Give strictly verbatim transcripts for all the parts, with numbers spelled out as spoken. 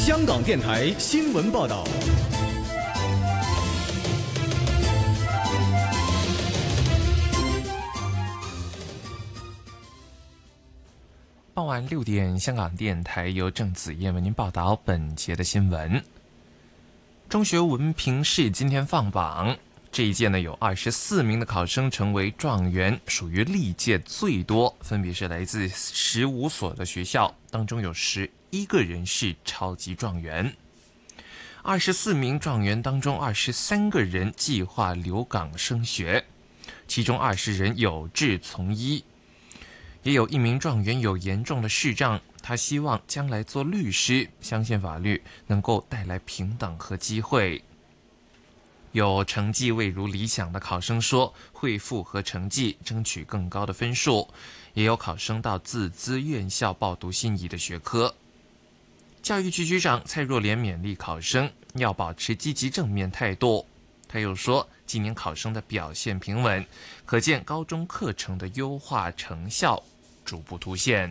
香港电台新闻报道。 傍晚六点，香港电台由郑子燕为您报道本节的新闻。中学文凭试今天放榜，这一届呢有二十四名的考生成为状元，属于历届最多，分别是来自十五所的学校，当中有十一个人是超级状元。二十四名状元当中，二十三个人计划留港升学，其中二十人有志从医。也有一名状元有严重的视障，他希望将来做律师，相信法律能够带来平等和机会。有成绩未如理想的考生说会复核成绩，争取更高的分数，也有考生到自资院校报读心仪的学科。教育局局长蔡若莲勉励考生要保持积极正面态度。他又说，今年考生的表现平稳，可见高中课程的优化成效逐步凸显。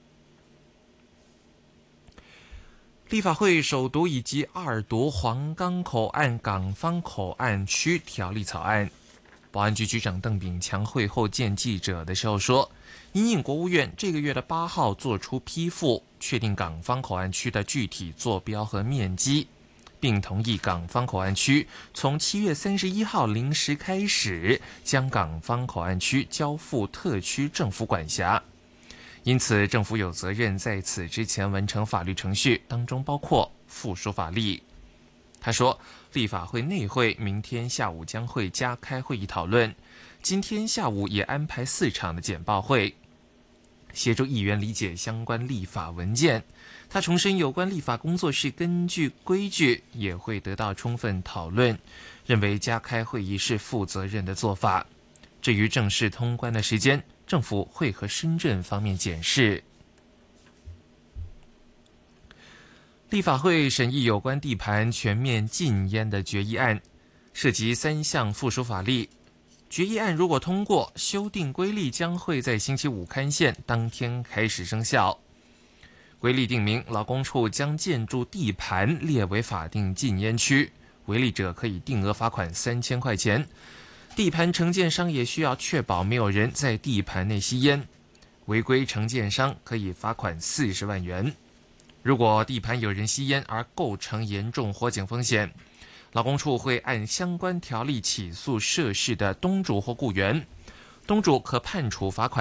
立法会首读以及二读皇岗口岸港方口岸区条例草案。保安局局长邓炳强会后见记者的时候说，因应国务院这个月的八号做出批复，确定港方口岸区的具体坐标和面积，并同意港方口岸区从七月三十一号零时开始将港方口岸区交付特区政府管辖，因此政府有责任在此之前完成法律程序，当中包括附属法例。他说，立法会内会明天下午将会加开会议讨论，今天下午也安排四场的简报会，协助议员理解相关立法文件。他重申有关立法工作是根据规矩，也会得到充分讨论，认为加开会议是负责任的做法。至于正式通关的时间，政府会和深圳方面检视。立法会审议有关地盘全面禁烟的决议案，涉及三项附属法例。决议案如果通过，修订规例将会在星期五刊宪，当天开始生效。规例定明，劳工处将建筑地盘列为法定禁烟区，违例者可以定额罚款三千块钱。地盘承建商也需要确保没有人在地盘内吸烟，违规承建商可以罚款四十万元。如果地盘有人吸烟而构成严重火警风险，劳工处会按相关条例起诉涉事的东主或雇员，东主可判处罚款